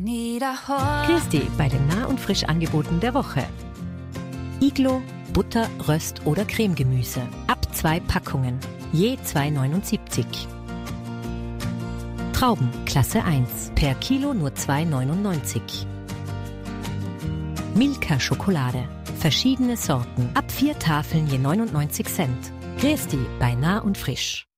Grüß dich bei den Nah- und Frischangeboten der Woche. Iglo, Butter, Röst oder Cremegemüse. Ab 2 Packungen, je 2,79. Trauben, Klasse 1, per Kilo nur 2,99. Milka Schokolade, verschiedene Sorten, ab 4 Tafeln je 99 Cent. Grüß dich bei Nah und Frisch.